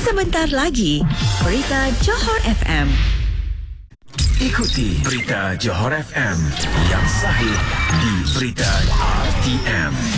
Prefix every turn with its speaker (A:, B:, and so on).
A: Sebentar lagi, Berita Johor FM.
B: Ikuti Berita Johor FM yang sahih di Berita RTM.